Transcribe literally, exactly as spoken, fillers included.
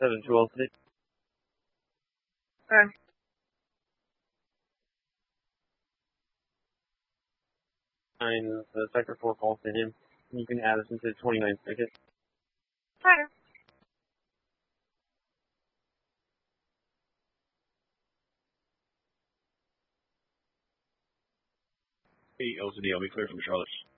seven two oh six. Okay. Nine, the sector four calls to him. You can add us into the twenty-nine ticket. Fire. Hey, L C D, I'll be clear from Charlotte.